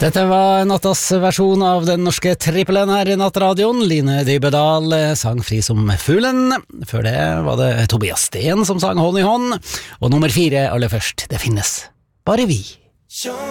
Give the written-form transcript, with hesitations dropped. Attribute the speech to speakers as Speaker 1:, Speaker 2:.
Speaker 1: Dette var Nattas versjon av den norske trippelen her I Nattradioen. Line Dybedal sang Fri som fuglen. Før det var det Tobias Sten som sang Hånd I hånd. Og nummer 4 aller først, Det finnes bare vi.